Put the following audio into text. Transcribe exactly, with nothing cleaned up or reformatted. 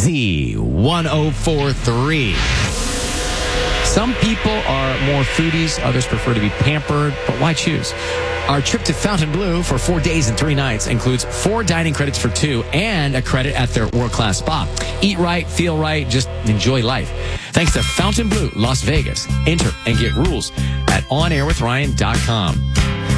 Z one oh four three. Some people are more foodies, others prefer to be pampered, but why choose? Our trip to Fontainebleau for four days and three nights includes four dining credits for two and a credit at their world-class spa. Eat right, feel right, just enjoy life. Thanks to Fontainebleau Las Vegas. Enter and get rules at on air with ryan dot com.